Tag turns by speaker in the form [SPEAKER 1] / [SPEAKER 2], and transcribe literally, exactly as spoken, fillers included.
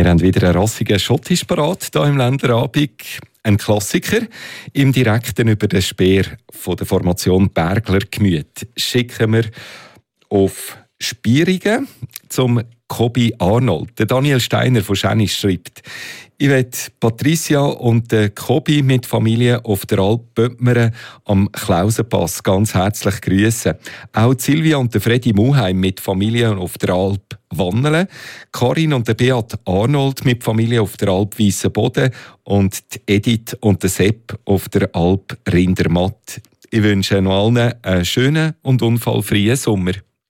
[SPEAKER 1] Wir haben wieder einen rassigen Schottisch parat hier im Länderabend. Ein Klassiker. Im Direkten über den Speer von der Formation Bergler Gemüt schicken wir auf Spierigen zum Kobi Arnold. Der Daniel Steiner von Schenisch schreibt: Ich möchte Patricia und Kobi mit Familie auf der Alp Böttmeren am Klausenpass ganz herzlich grüßen. Auch Silvia und Freddy Muheim mit Familie auf der Alp Wannelen, Karin und Beat Arnold mit Familie auf der Alp Weissenboden und Edith und Sepp auf der Alp Rindermatt. Ich wünsche noch allen einen schönen und unfallfreien Sommer.